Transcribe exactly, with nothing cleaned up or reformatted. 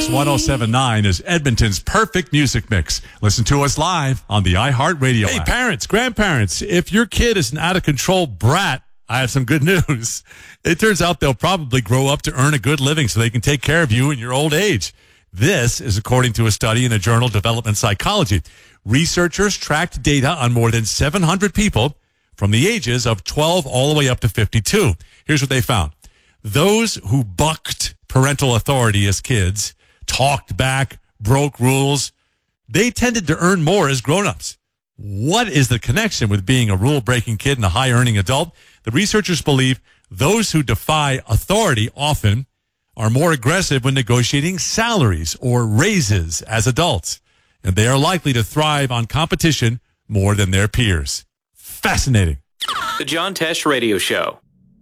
Kicks one oh seven point nine is Edmonton's perfect music mix. Listen to us live on the iHeartRadio Hey, app. parents, grandparents, if your kid is an out-of-control brat, I have some good news. It turns out they'll probably grow up to earn a good living so they can take care of you in your old age. This is according to a study in the journal Development Psychology. Researchers tracked data on more than seven hundred people from the ages of twelve all the way up to fifty-two. Here's what they found. Those who bucked parental authority as kids, talked back, broke rules, they tended to earn more as grown-ups. What is the connection with being a rule-breaking kid and a high-earning adult? The researchers believe those who defy authority often are more aggressive when negotiating salaries or raises as adults, and they are likely to thrive on competition more than their peers. Fascinating. The John Tesh Radio Show.